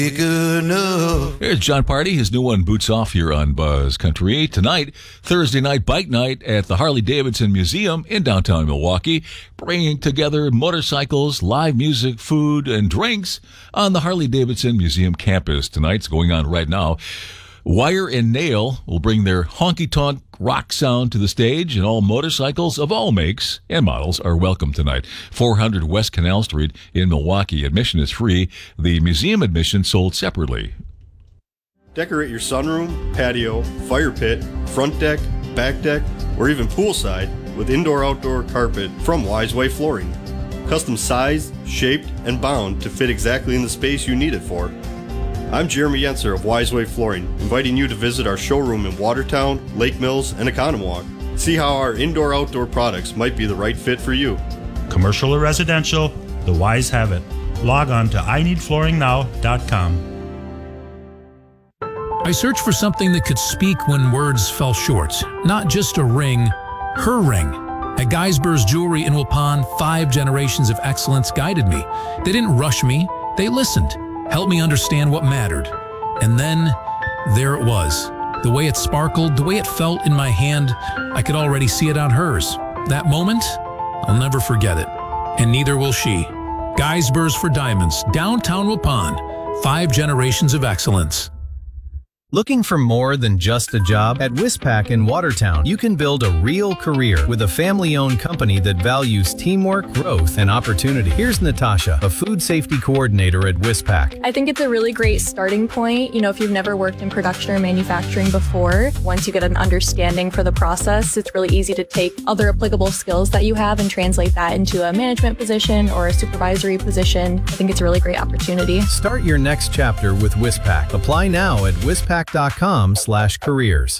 Good enough. Here's John Party. His new one, Boots Off, here on Buzz Country. Tonight, Thursday night bike night at the Harley-Davidson Museum in downtown Milwaukee, bringing together motorcycles, live music, food, and drinks on the Harley-Davidson Museum campus. Tonight's going on right now. Wire and Nail will bring their honky-tonk rock sound to the stage, and all motorcycles of all makes and models are welcome tonight. 400 West Canal Street in Milwaukee. Admission is free. The museum admission sold separately. Decorate your sunroom, patio, fire pit, front deck, back deck, or even poolside with indoor-outdoor carpet from Wiseway Flooring. Custom sized, shaped, and bound to fit exactly in the space you need it for. I'm Jeremy Yenser of Wiseway Flooring, inviting you to visit our showroom in Watertown, Lake Mills, and Economowoc. See how our indoor-outdoor products might be the right fit for you. Commercial or residential, the Wise have it. Log on to ineedflooringnow.com. I searched for something that could speak when words fell short. Not just a ring, her ring. At Geisber's Jewelry in Waupun, 5 generations of excellence guided me. They didn't rush me, they listened. Helped me understand what mattered. And then, there it was. The way it sparkled, the way it felt in my hand, I could already see it on hers. That moment, I'll never forget it. And neither will she. Geisber's for Diamonds, downtown Waupun. 5 generations of excellence. Looking for more than just a job? At Wispac in Watertown, you can build a real career with a family-owned company that values teamwork, growth, and opportunity. Here's Natasha, a food safety coordinator at Wispac. I think it's a really great starting point. If you've never worked in production or manufacturing before, once you get an understanding for the process, it's really easy to take other applicable skills that you have and translate that into a management position or a supervisory position. I think it's a really great opportunity. Start your next chapter with Wispac. Apply now at wispac.com/careers.